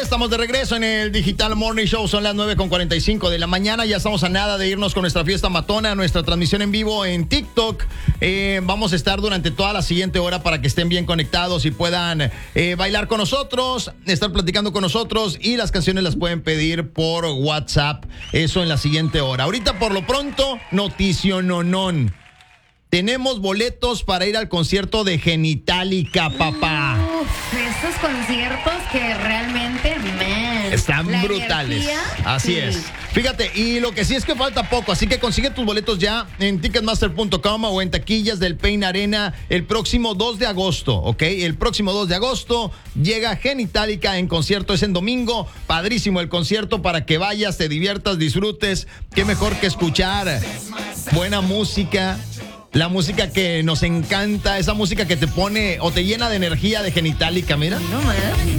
estamos de regreso en el Digital Morning Show. Son las 9:45 de la mañana. Ya estamos a nada de irnos con nuestra fiesta matona, nuestra transmisión en vivo en TikTok. Vamos a estar durante toda la siguiente hora para que estén bien conectados y puedan bailar con nosotros, estar platicando con nosotros, y las canciones las pueden pedir por WhatsApp. Eso en la siguiente hora. Ahorita, por lo pronto, noticiononón. Tenemos boletos para ir al concierto de Genitalica, papá. Estos conciertos que realmente, están brutales. Energía, así sí. es. Fíjate, y lo que sí es que falta poco, así que consigue tus boletos ya en ticketmaster.com o en taquillas del Pain Arena el próximo 2 de agosto, ¿ok? El próximo 2 de agosto llega Genitalica en concierto, es en domingo. Padrísimo el concierto para que vayas, te diviertas, disfrutes. Qué mejor que escuchar buena música. La música que nos encanta, esa música que te pone o te llena de energía de Genitalica, mira. No más.